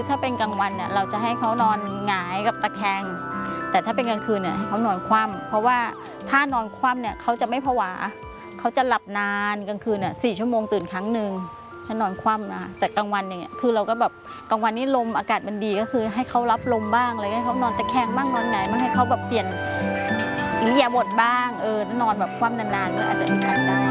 คือถ้าเป็นกลางวันเนี่ยเราจะให้เขานอนหงายกับตะแคงแต่ถ้าเป็นกลางคืนเนี่ยให้เขานอนคว่ำเพราะว่าถ้านอนคว่ำเนี่ยเขาจะไม่ผวาเขาจะหลับนานกลางคืนเนี่ย4 ชั่วโมงตื่นครั้งหนึ่งถ้านอนคว่ำนะแต่กลางวันเนี่ยคือเราก็แบบกลางวันนี้ลมอากาศมันดีก็คือให้เขารับลมบ้างอะไรให้เขานอนตะแคงบ้างนอนหงายบ้างให้เขาแบบเปลี่ยนอิริยาบถบ้างนอนแบบคว่ำนานๆก็อาจจะอึดอัดได้